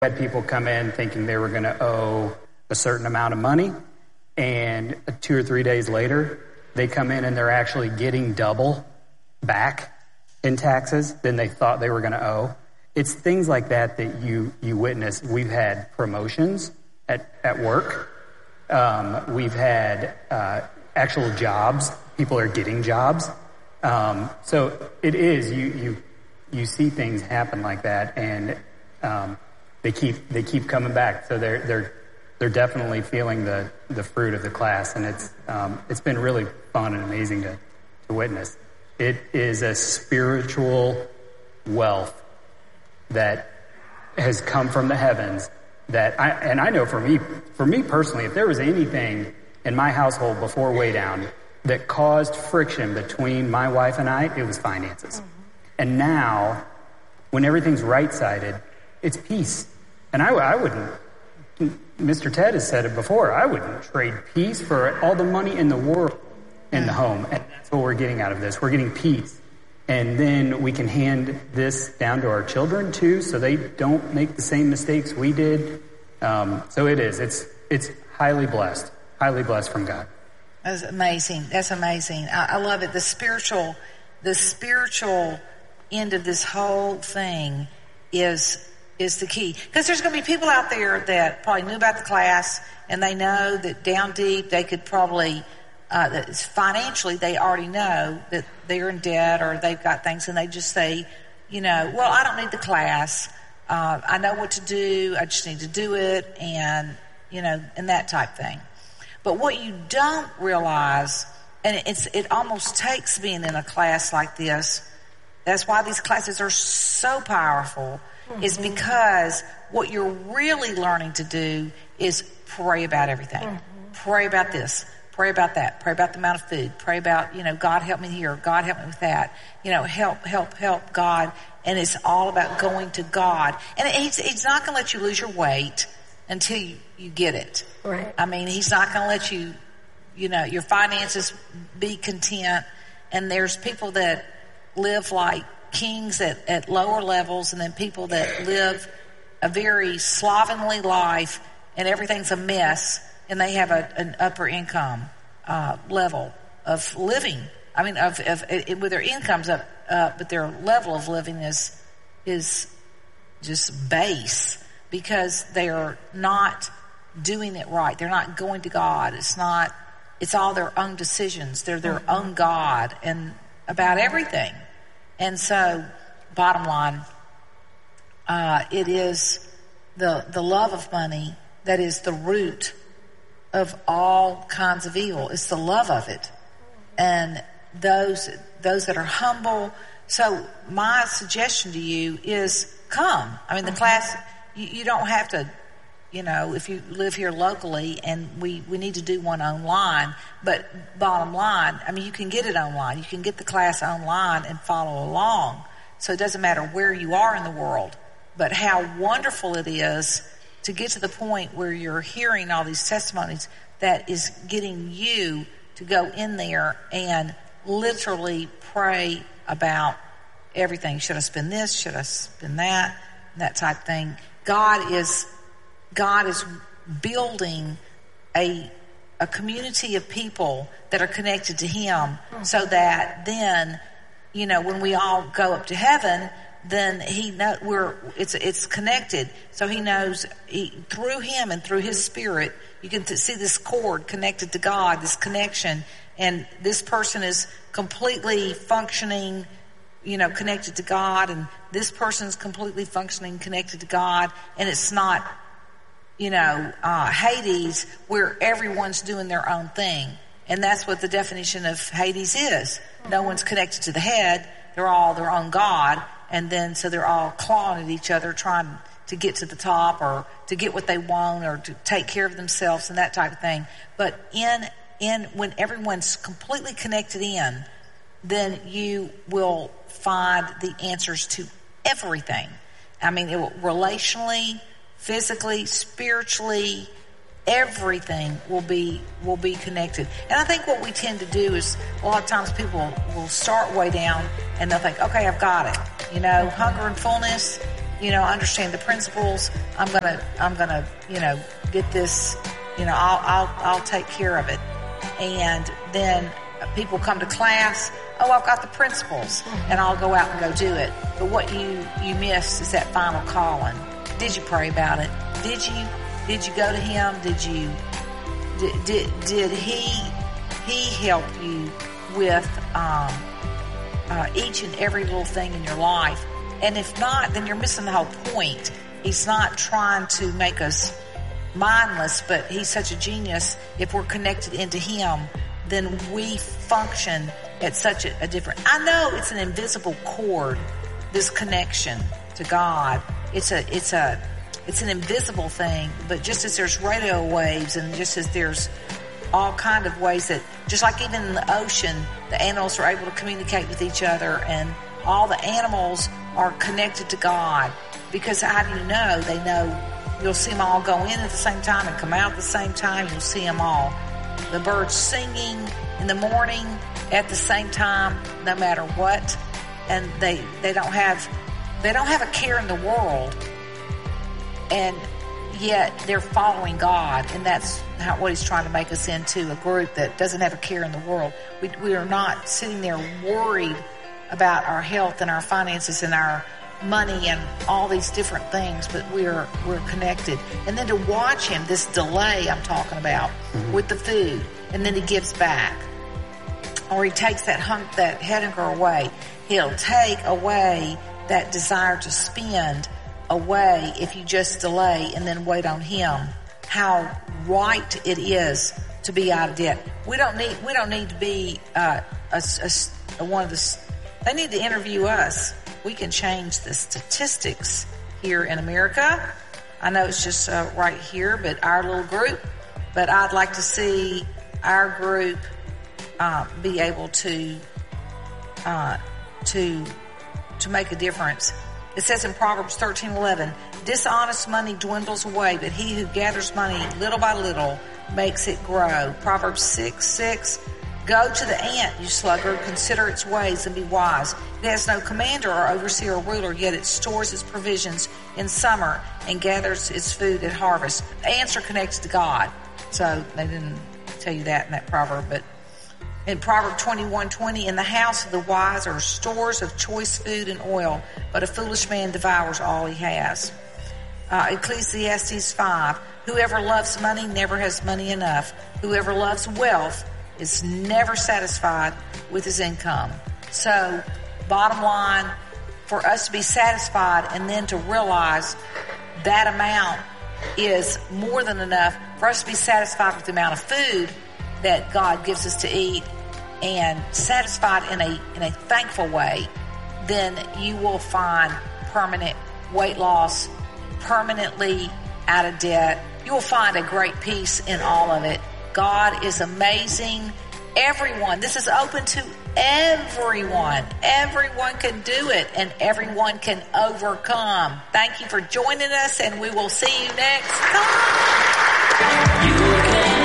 had people come in thinking they were going to owe a certain amount of money, and 2 or 3 days later, they come in and they're actually getting double back in taxes than they thought they were going to owe. It's things like that you witness. We've had promotions at work. We've had actual jobs. People are getting jobs. So it is, you see things happen like that, and they keep coming back. So they're definitely feeling the fruit of the class, and it's been really fun and amazing to witness. It is a spiritual wealth that has come from the heavens that I know for me personally, if there was anything in my household before Way Down that caused friction between my wife and I, it was finances. Mm-hmm. And now, when everything's right-sided, it's peace. And I wouldn't, Mr. Ted has said it before, I wouldn't trade peace for all the money in the world in the home. And that's what we're getting out of this. We're getting peace. And then we can hand this down to our children too, so they don't make the same mistakes we did. So it's highly blessed from God. That's amazing. That's amazing. I love it. The spiritual end of this whole thing is the key. Because there's going to be people out there that probably knew about the class, and they know that down deep they could probably, that financially they already know that they're in debt or they've got things, and they just say, well, I don't need the class. I know what to do. I just need to do it, and that type thing. But what you don't realize, and it almost takes being in a class like this, that's why these classes are so powerful, is because what you're really learning to do is pray about everything. Mm-hmm. Pray about this. Pray about that. Pray about the amount of food. Pray about, God help me here. God help me with that. Help God. And it's all about going to God. And he's not going to let you lose your weight until you get it. Right. I mean, he's not going to let you, your finances be content. And there's people that live like kings at lower levels, and then people that live a very slovenly life and everything's a mess, and they have an upper income level of living. I mean, with their incomes up, but their level of living is just base, because they are not doing it right. They're not going to God. It's all their own decisions. They're their own God and about everything. And so, bottom line, it is the love of money that is the root of all kinds of evil. It's the love of it. And those that are humble. So my suggestion to you is come. I mean, the class, you don't have to, if you live here locally, and we need to do one online, but bottom line, I mean, you can get it online. You can get the class online and follow along. So it doesn't matter where you are in the world, but how wonderful it is to get to the point where you're hearing all these testimonies that is getting you to go in there and literally pray about everything. Should I spend this? Should I spend that? That type of thing. God is building a community of people that are connected to Him, so that then, when we all go up to heaven, then it's connected. So He knows through Him and through His Spirit, you can see this cord connected to God, this connection, and this person is completely functioning, connected to God, and this person's completely functioning, connected to God, and it's not, Hades, where everyone's doing their own thing. And that's what the definition of Hades is. No one's connected to the head. They're all their own God. And then, so they're all clawing at each other, trying to get to the top or to get what they want or to take care of themselves and that type of thing. But when everyone's completely connected in, then you will find the answers to everything. I mean, relationally, physically, spiritually, everything will be connected. And I think what we tend to do is, a lot of times people will start way down and they'll think, okay, I've got it. Hunger and fullness, understand the principles. I'm gonna, get this, I'll take care of it. And then people come to class, I've got the principles, and I'll go out and go do it. But what you missed is that final calling. Did you pray about it? Did you go to him? Did he help you with each and every little thing in your life? And if not, then you're missing the whole point. He's not trying to make us mindless, but he's such a genius. If we're connected into him, then we function at such a different... I know it's an invisible cord, this connection to God. It's an invisible thing, but just as there's radio waves, and just as there's all kind of ways that, just like even in the ocean, the animals are able to communicate with each other, and all the animals are connected to God. Because how do you know? They know. You'll see them all go in at the same time and come out at the same time. You'll see them all. The birds singing in the morning at the same time, no matter what. And they don't have a care in the world, and yet they're following God, and that's what he's trying to make us into, a group that doesn't have a care in the world. We are not sitting there worried about our health and our finances and our money and all these different things, but we're connected. And then to watch him, this delay I'm talking about with the food, and then he gives back, or he takes that hunger away. He'll take away that desire to spend away if you just delay and then wait on him. How right it is to be out of debt. We don't need to be one of the. They need to interview us. We can change the statistics here in America. I know it's just right here, but our little group. But I'd like to see our group be able to make a difference. It says in Proverbs 13:11, dishonest money dwindles away, but he who gathers money little by little makes it grow. Proverbs 6:6, go to the ant, you sluggard, consider its ways and be wise. It has no commander or overseer or ruler, yet it stores its provisions in summer and gathers its food at harvest. The ants are connected to God. So they didn't tell you that in that proverb, but in Proverb 21:20, in the house of the wise are stores of choice food and oil, but a foolish man devours all he has. Ecclesiastes 5, whoever loves money never has money enough. Whoever loves wealth is never satisfied with his income. So, bottom line, for us to be satisfied and then to realize that amount is more than enough for us to be satisfied with the amount of food that God gives us to eat, and satisfied in a thankful way, then you will find permanent weight loss, permanently out of debt. You will find a great peace in all of it. God is amazing. Everyone, this is open to everyone. Everyone can do it, and everyone can overcome. Thank you for joining us, and we will see you next time.